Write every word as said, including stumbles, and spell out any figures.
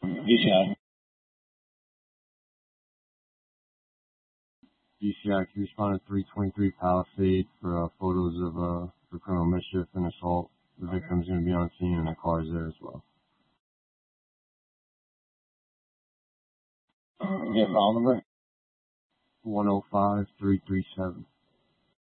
D C I. D C I, can you respond to three twenty-three Palisade for uh, photos of uh, for criminal mischief and assault? The Okay. victim's going to be on scene and the car's there as well. Uh, Get file number. one oh five three three seven.